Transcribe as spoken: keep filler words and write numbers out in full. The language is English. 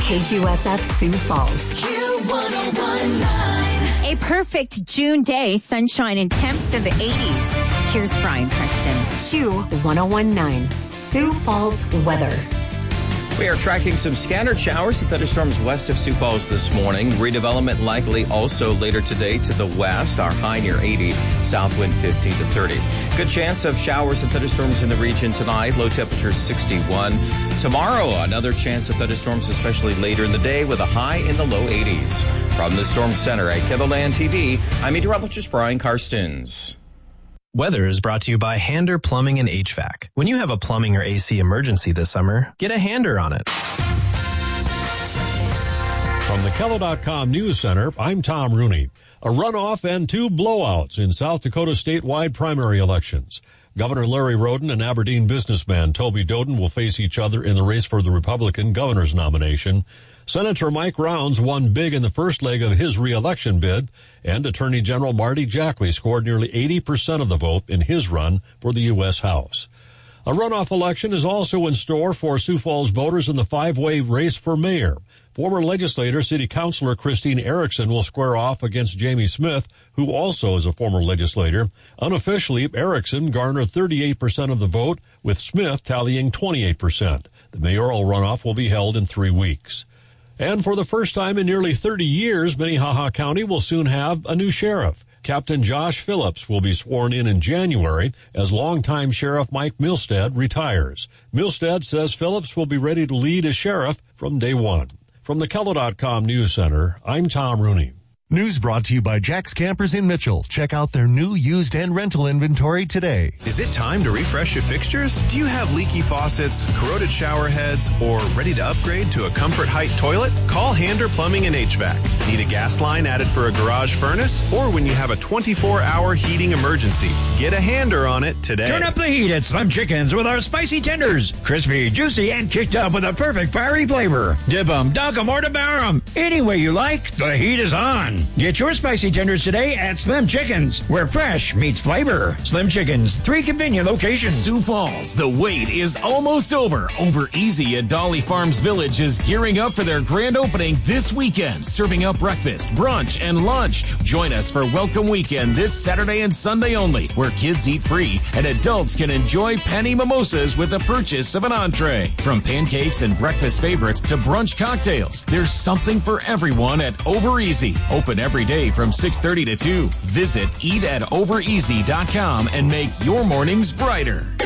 K Q S F Sioux Falls. Q one oh one point nine. A perfect June day, sunshine and temps in the eighties. Here's Brian Preston. Q one oh one point nine. Sioux Falls weather. We are tracking some scattered showers and thunderstorms west of Sioux Falls this morning. Redevelopment likely also later today to the west. Our high near eighty, south wind fifteen to thirty. Good chance of showers and thunderstorms in the region tonight. Low temperature sixty-one. Tomorrow, another chance of thunderstorms, especially later in the day, with a high in the low eighties. From the Storm Center at KEVOLAND T V, I'm meteorologist Brian Karstens. Weather is brought to you by Hander Plumbing and H V A C. When you have a plumbing or A C emergency this summer, get a Hander on it. From the Kello dot com News Center, I'm Tom Rooney. A runoff and two blowouts in South Dakota statewide primary elections. Governor Larry Roden and Aberdeen businessman Toby Doden will face each other in the race for the Republican governor's nomination. Senator Mike Rounds won big in the first leg of his re-election bid, and Attorney General Marty Jackley scored nearly eighty percent of the vote in his run for the U S House. A runoff election is also in store for Sioux Falls voters in the five-way race for mayor. Former legislator, City Councilor Christine Erickson will square off against Jamie Smith, who also is a former legislator. Unofficially, Erickson garnered thirty-eight percent of the vote, with Smith tallying twenty-eight percent. The mayoral runoff will be held in three weeks. And for the first time in nearly thirty years, Minnehaha County will soon have a new sheriff. Captain Josh Phillips will be sworn in in January as longtime Sheriff Mike Milstead retires. Milstead says Phillips will be ready to lead as sheriff from day one. From the Kello dot com News Center, I'm Tom Rooney. News brought to you by Jack's Campers in Mitchell. Check out their new used and rental inventory today. Is it time to refresh your fixtures? Do you have leaky faucets, corroded shower heads, or ready to upgrade to a Comfort Height toilet? Call Hander Plumbing and H V A C. Need a gas line added for a garage furnace? Or when you have a twenty-four hour heating emergency? Get a hander on it today. Turn up the heat at Slim Chickens with our spicy tenders. Crispy, juicy, and kicked up with a perfect fiery flavor. Dip them, dunk them, or devour them. Any way you like, the heat is on. Get your spicy tenders today at Slim Chickens, where fresh meets flavor. Slim Chickens, three convenient locations. Sioux Falls, the wait is almost over. Over Easy at Dolly Farms Village is gearing up for their grand opening this weekend, serving up breakfast, brunch, and lunch. Join us for Welcome Weekend this Saturday and Sunday only, where kids eat free and adults can enjoy penny mimosas with the purchase of an entree. From pancakes and breakfast favorites to brunch cocktails, there's something for everyone at Over Easy. Open every day from six thirty to two. Visit eat at over easy dot com and make your mornings brighter.